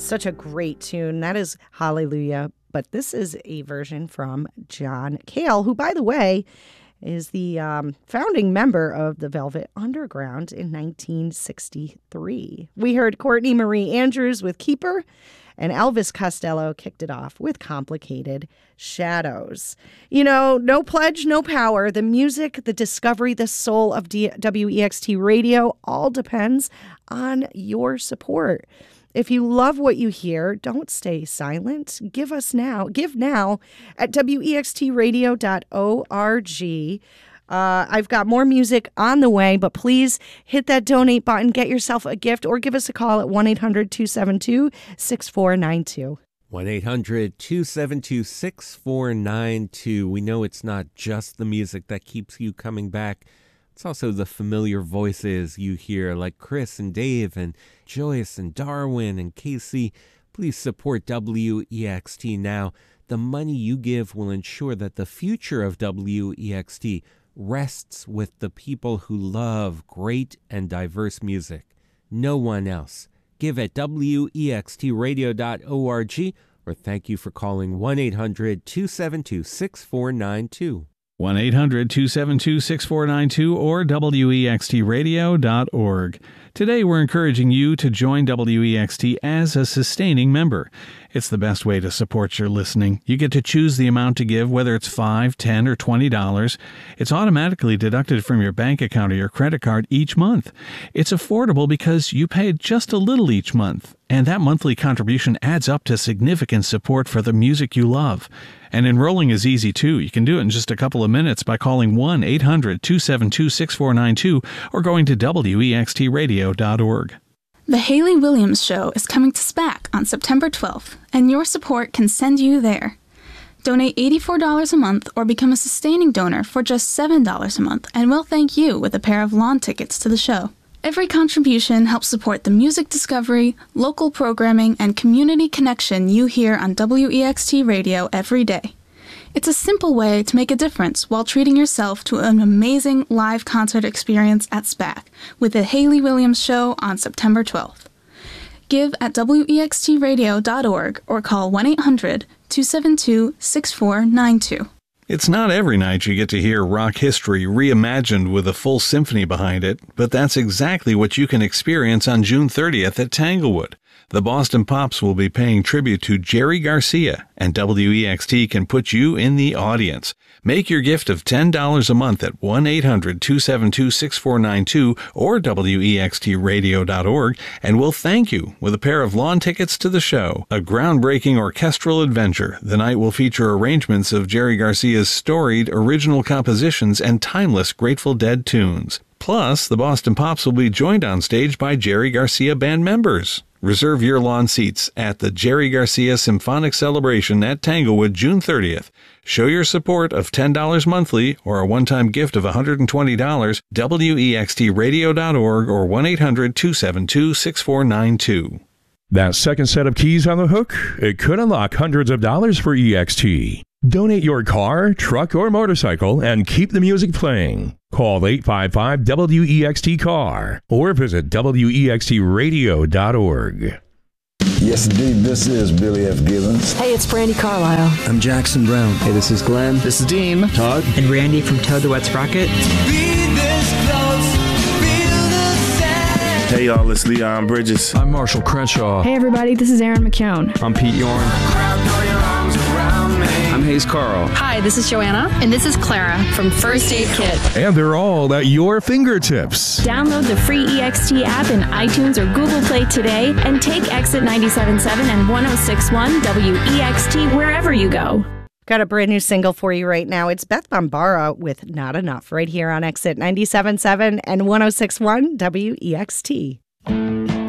Such a great tune. That is Hallelujah. But this is a version from John Cale, who, by the way, is the founding member of the Velvet Underground in 1963. We heard Courtney Marie Andrews with Keeper, and Elvis Costello kicked it off with Complicated Shadows. You know, no pledge, no power. The music, the discovery, the soul of WEXT Radio all depends on your support. If you love what you hear, don't stay silent. Give now at wextradio.org. I've got more music on the way, but please hit that donate button, get yourself a gift, or give us a call at 1-800-272-6492. 1-800-272-6492. We know it's not just the music that keeps you coming back. It's also the familiar voices you hear, like Chris and Dave and Joyce and Darwin and Casey. Please support WEXT now. The money you give will ensure that the future of WEXT rests with the people who love great and diverse music. No one else. Give at wextradio.org, or thank you for calling 1-800-272-6492. 1-800-272-6492 or wextradio.org. Today we're encouraging you to join WEXT as a sustaining member. It's the best way to support your listening. You get to choose the amount to give, whether it's $5, $10, or $20. It's automatically deducted from your bank account or your credit card each month. It's affordable because you pay just a little each month, and that monthly contribution adds up to significant support for the music you love. And enrolling is easy, too. You can do it in just a couple of minutes by calling 1-800-272-6492 or going to wextradio.org. The Hayley Williams Show is coming to SPAC on September 12th, and your support can send you there. Donate $84 a month or become a sustaining donor for just $7 a month, and we'll thank you with a pair of lawn tickets to the show. Every contribution helps support the music discovery, local programming, and community connection you hear on WEXT Radio every day. It's a simple way to make a difference while treating yourself to an amazing live concert experience at SPAC with the Hayley Williams Show on September 12th. Give at wextradio.org or call 1-800-272-6492. It's not every night you get to hear rock history reimagined with a full symphony behind it, but that's exactly what you can experience on June 30th at Tanglewood. The Boston Pops will be paying tribute to Jerry Garcia, and WEXT can put you in the audience. Make your gift of $10 a month at 1-800-272-6492 or wextradio.org, and we'll thank you with a pair of lawn tickets to the show. A groundbreaking orchestral adventure. The night will feature arrangements of Jerry Garcia's storied original compositions and timeless Grateful Dead tunes. Plus, the Boston Pops will be joined on stage by Jerry Garcia Band members. Reserve your lawn seats at the Jerry Garcia Symphonic Celebration at Tanglewood, June 30th. Show your support of $10 monthly or a one-time gift of $120, wextradio.org or 1-800-272-6492. That second set of keys on the hook, it could unlock hundreds of dollars for EXT. Donate your car, truck, or motorcycle and keep the music playing. Call 855-WEXT-CAR or visit wextradio.org. Yes, indeed. This is Billy F. Gibbons. Hey, it's Brandy Carlisle. I'm Jackson Brown. Hey, this is Glenn. This is Dean. Todd. And Randy from Toad the Wet Sprocket. Hey, y'all, it's Leon Bridges. I'm Marshall Crenshaw. Hey, everybody, this is Aaron McKeown. I'm Pete Yorn. I'm Hayes Carl. Hi, this is Joanna. And this is Clara from First Aid Kit. And they're all at your fingertips. Download the free EXT app in iTunes or Google Play today and take Exit 97.7 and 106.1 WEXT wherever you go. Got a brand new single for you right now. It's Beth Bombara with Not Enough right here on Exit 97.7 and 106.1 WEXT.